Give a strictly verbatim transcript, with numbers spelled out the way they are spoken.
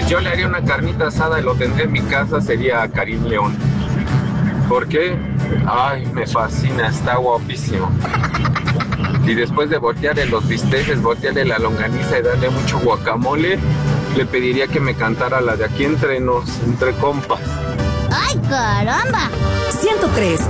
yo le haría una carnita asada y lo tendría en mi casa, sería Karim León. ¿Por qué? Ay, me fascina, está guapísimo. Y después de voltearle los bisteces, voltearle la longaniza y darle mucho guacamole, le pediría que me cantara la de Aquí entre nos, entre compas. ¡Ay, caramba! ciento tres